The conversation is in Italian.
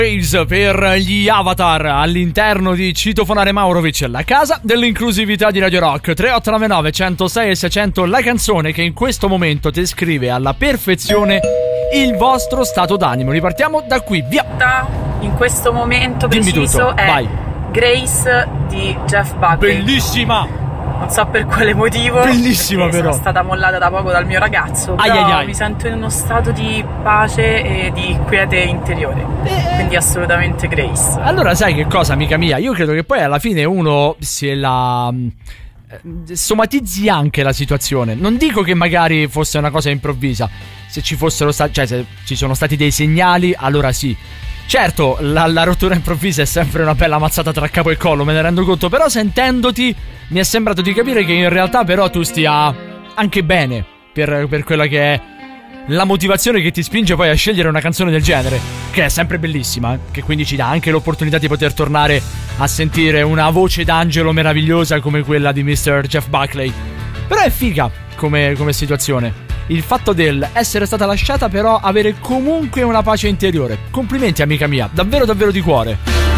Per gli Avatar all'interno di Citofonare Maurovic, la casa dell'inclusività di Radio Rock. 3899 106 e 600, la canzone che in questo momento descrive alla perfezione il vostro stato d'animo. Ripartiamo da qui, via. In questo momento Dimmi preciso tutto, è vai. Grace di Jeff Buckley. Bellissima. Non so per quale motivo. Bellissima però. Sono stata mollata da poco dal mio ragazzo. Però mi sento in uno stato di pace e di quiete interiore. Quindi assolutamente Grace. Allora sai che cosa, amica mia? Io credo che poi alla fine uno se la somatizzi anche la situazione. Non dico che magari fosse una cosa improvvisa. Se ci fossero stati, cioè se ci sono stati dei segnali, allora sì. Certo, la rottura improvvisa è sempre una bella mazzata tra capo e collo, me ne rendo conto. Però sentendoti mi è sembrato di capire che in realtà però tu stia anche bene per quella che è la motivazione che ti spinge poi a scegliere una canzone del genere, che è sempre bellissima, che quindi ci dà anche l'opportunità di poter tornare a sentire una voce d'angelo meravigliosa come quella di Mr. Jeff Buckley. Però è figa come situazione il fatto del essere stata lasciata, però avere comunque una pace interiore. Complimenti, amica mia, davvero davvero di cuore.